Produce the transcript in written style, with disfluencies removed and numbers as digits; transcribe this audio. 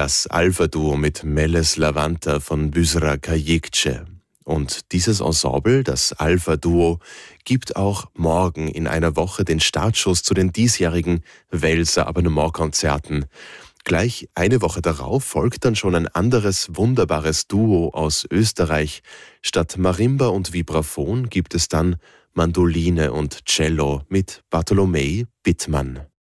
Das Alpha-Duo mit Meles Lavanta von Büsra Kayikce. Und dieses Ensemble, das Alpha-Duo, gibt auch morgen in einer Woche den Startschuss zu den diesjährigen Welser Abonnementkonzerten. Gleich eine Woche darauf folgt dann schon ein anderes wunderbares Duo aus Österreich. Statt Marimba und Vibraphon gibt es dann Mandoline und Cello mit Bartolomej Bittmann.